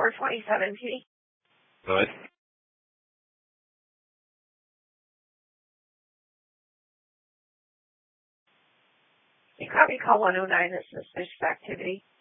427, PD. Good. You copy call 109. This is suspicious activity.